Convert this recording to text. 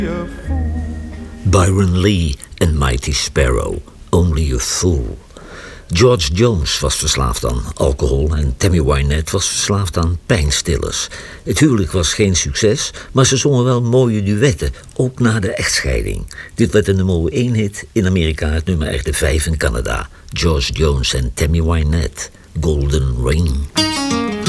Byron Lee en Mighty Sparrow, Only a Fool. George Jones was verslaafd aan alcohol en Tammy Wynette was verslaafd aan pijnstillers. Het huwelijk was geen succes, maar ze zongen wel mooie duetten, ook na de echtscheiding. Dit werd een nummer 1 hit in Amerika, het nummer 5 in Canada. George Jones en Tammy Wynette, Golden Ring.